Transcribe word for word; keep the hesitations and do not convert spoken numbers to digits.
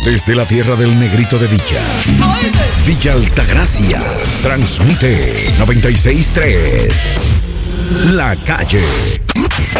Desde la tierra del Negrito de Villa, Villa Altagracia, transmite noventa y seis punto tres La Calle.